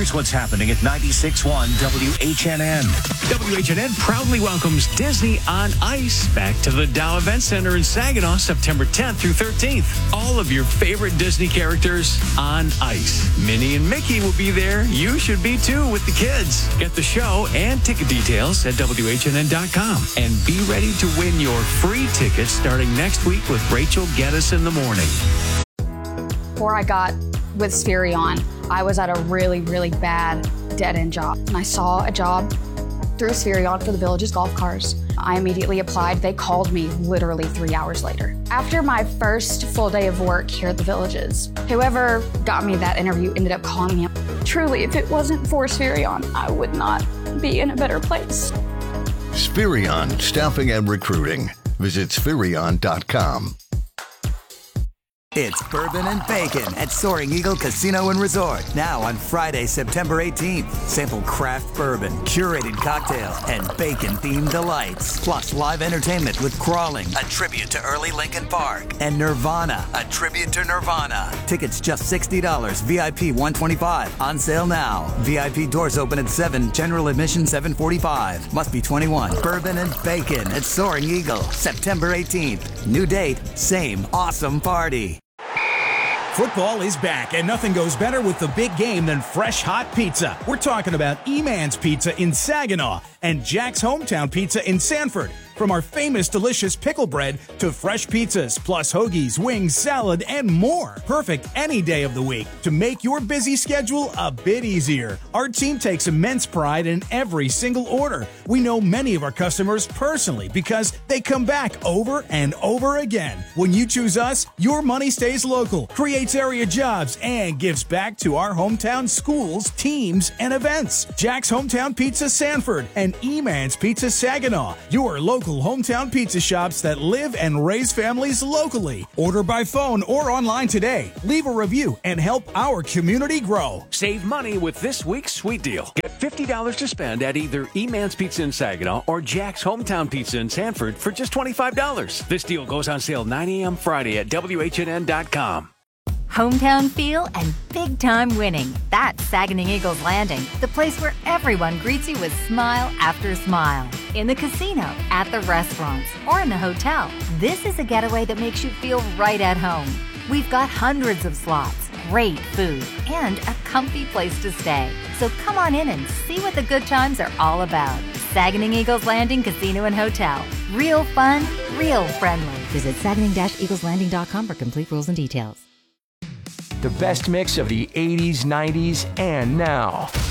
Here's what's happening at 96.1 WHNN. WHNN proudly welcomes Disney on Ice back to the Dow Event Center in Saginaw, September 10th through 13th. All of your favorite Disney characters on ice. Minnie and Mickey will be there. You should be too with the kids. Get the show and ticket details at WHNN.com. And be ready to win your free tickets starting next week with Rachel Geddes in the morning. Before I got with Spherion, I was at a really, really bad dead-end job. And I saw a job through Spherion for the Village's golf cars. I immediately applied. They called me literally 3 hours later. After my first full day of work here at the Villages, whoever got me that interview ended up calling me. Truly, if it wasn't for Spherion, I would not be in a better place. Spherion Staffing and Recruiting. Visit Spherion.com. It's Bourbon and Bacon at Soaring Eagle Casino and Resort. Now on Friday, September 18th. Sample craft bourbon, curated cocktails, and bacon-themed delights. Plus live entertainment with Crawling, a tribute to early Lincoln Park. And Nirvana, a tribute to Nirvana. Tickets just $60, VIP $125. On sale now. VIP doors open at 7, general admission $745. Must be 21. Bourbon and Bacon at Soaring Eagle, September 18th. New date, same awesome party. Football is back, and nothing goes better with the big game than fresh, hot pizza. We're talking about E-Man's Pizza in Saginaw and Jack's Hometown Pizza in Sanford. From our famous delicious pickle bread to fresh pizzas, plus hoagies, wings, salad, and more. Perfect any day of the week to make your busy schedule a bit easier. Our team takes immense pride in every single order. We know many of our customers personally because they come back over and over again. When you choose us, your money stays local, creates area jobs, and gives back to our hometown schools, teams, and events. Jack's Hometown Pizza Sanford and E-Man's Pizza Saginaw. Your local hometown pizza shops that live and raise families locally. Order by phone or online today. Leave a review and help our community grow. Save money with this week's sweet deal. Get $50 to spend at either E-Man's Pizza in Saginaw or Jack's Hometown Pizza in Sanford for just $25. This deal goes on sale 9 a.m. Friday at WHNN.com. Hometown feel and big-time winning. That's Saginaw Eagles Landing, the place where everyone greets you with smile after smile. In the casino, at the restaurants, or in the hotel, this is a getaway that makes you feel right at home. We've got hundreds of slots, great food, and a comfy place to stay. So come on in and see what the good times are all about. Saginaw Eagles Landing Casino and Hotel. Real fun, real friendly. Visit Saginaw-EaglesLanding.com for complete rules and details. The best mix of the 80s, 90s, and now.